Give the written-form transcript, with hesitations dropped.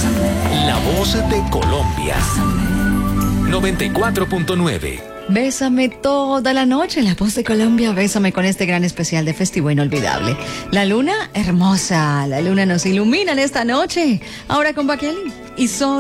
La voz de Colombia. 94.9. Bésame toda la noche, La Voz de Colombia, bésame con este gran especial de Festivo Inolvidable. La luna hermosa, la luna nos ilumina en esta noche. Ahora con Bakeli y Son.